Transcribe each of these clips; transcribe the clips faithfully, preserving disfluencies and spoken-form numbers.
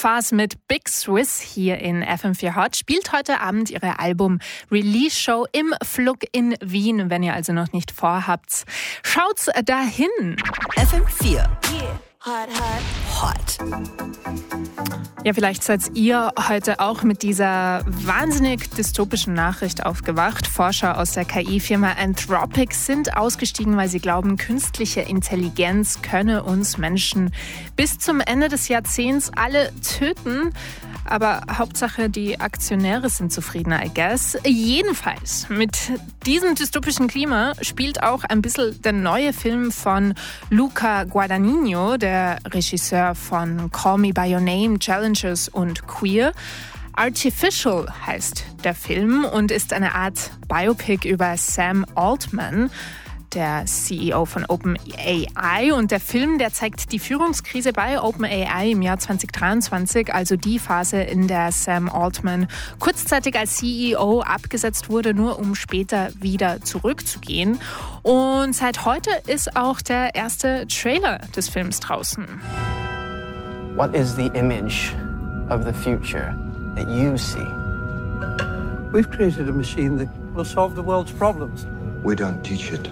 Fast mit Big Swiss hier in F M vier Hot spielt heute Abend ihre Album-Release-Show im Flug in Wien. Wenn ihr also noch nicht vorhabt, schaut's dahin. F M vier. Yeah. Hot, hot, hot. Ja, vielleicht seid ihr heute auch mit dieser wahnsinnig dystopischen Nachricht aufgewacht. Forscher aus der K I-Firma Anthropic sind ausgestiegen, weil sie glauben, künstliche Intelligenz könne uns Menschen bis zum Ende des Jahrzehnts alle töten. Aber Hauptsache, die Aktionäre sind zufrieden, I guess. Jedenfalls, mit diesem dystopischen Klima spielt auch ein bisschen der neue Film von Luca Guadagnino, der Regisseur von Call Me By Your Name, Challenges und Queer. Artificial heißt der Film und ist eine Art Biopic über Sam Altman, der C E O von OpenAI. Und der Film, der zeigt die Führungskrise bei OpenAI im Jahr zwanzig dreiundzwanzig, also die Phase, in der Sam Altman kurzzeitig als C E O abgesetzt wurde, nur um später wieder zurückzugehen. Und seit heute ist auch der erste Trailer des Films draußen. What is the image of the future that you see? We've created a machine that will solve the world's problems. We don't teach it.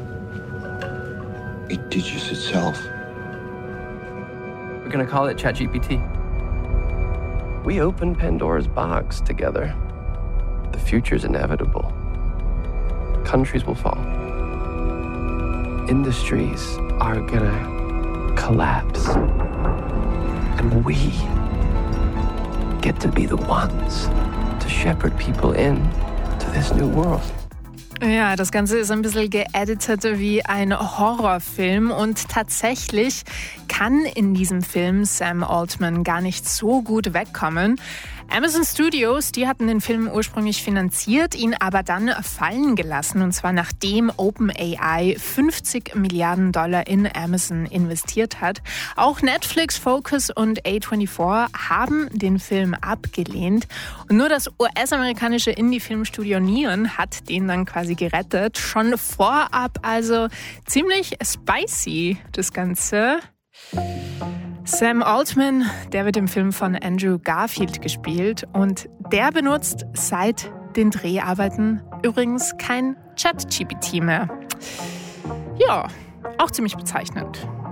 It teaches itself. We're gonna call it ChatGPT. We opened Pandora's box together. The future's inevitable. Countries will fall. Industries are gonna collapse. And we get to be the ones to shepherd people in to this new world. Ja, das Ganze ist ein bisschen geeditet wie ein Horrorfilm und tatsächlich kann in diesem Film Sam Altman gar nicht so gut wegkommen. Amazon Studios, die hatten den Film ursprünglich finanziert, ihn aber dann fallen gelassen, und zwar nachdem OpenAI fünfzig Milliarden Dollar in Amazon investiert hat. Auch Netflix, Focus und A vierundzwanzig haben den Film abgelehnt und nur das U S-amerikanische Indie-Filmstudio Neon hat den dann quasi gerettet. Schon vorab also ziemlich spicy das Ganze. Sam Altman, der wird im Film von Andrew Garfield gespielt und der benutzt seit den Dreharbeiten übrigens kein ChatGPT mehr. Ja, auch ziemlich bezeichnend.